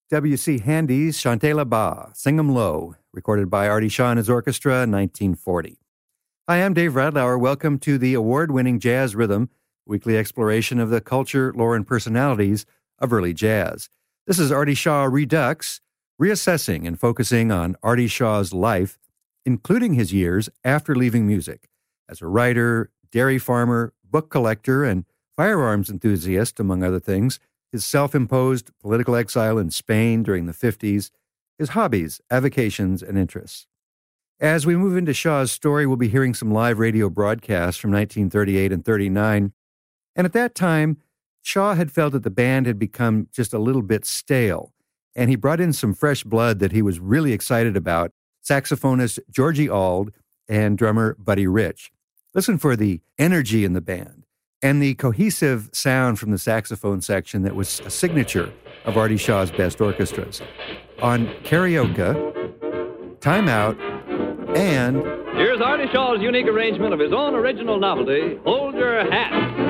W.C. Handy's Chantez là-bas, Sing 'em Low, recorded by Artie Shaw and his orchestra in 1940. Hi, I'm Dave Radlauer. Welcome to the award-winning Jazz Rhythm, weekly exploration of the culture, lore, and personalities of early jazz. This is Artie Shaw Redux, reassessing and focusing on Artie Shaw's life, including his years after leaving music, as a writer, dairy farmer, book collector, and firearms enthusiast, among other things, his self-imposed political exile in Spain during the 50s, his hobbies, avocations, and interests. As we move into Shaw's story, we'll be hearing some live radio broadcasts from 1938 and 39, and at that time, Shaw had felt that the band had become just a little bit stale, and he brought in some fresh blood that he was really excited about, saxophonist Georgie Auld and drummer Buddy Rich. Listen for the energy in the band and the cohesive sound from the saxophone section that was a signature of Artie Shaw's best orchestras. On Karaoke, Time Out, and... Here's Artie Shaw's unique arrangement of his own original novelty, Hold Your Hat.